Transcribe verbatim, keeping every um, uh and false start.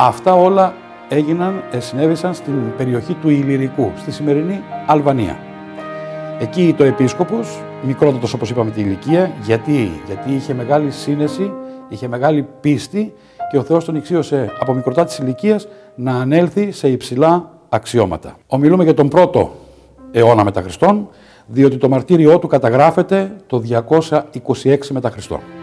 Αυτά όλα έγιναν, συνέβησαν στην περιοχή του Ηλυρικού, στη σημερινή Αλβανία. Εκεί το επίσκοπος, μικρότατος όπως είπαμε τη ηλικία, γιατί, γιατί είχε μεγάλη σύνεση, είχε μεγάλη πίστη και ο Θεός τον εξίωσε από μικροτά της ηλικίας να ανέλθει σε υψηλά αξιώματα. Ομιλούμε για τον πρώτο αιώνα μετά Χριστόν, διότι το μαρτύριό του καταγράφεται το διακόσια είκοσι έξι μετά Χριστόν.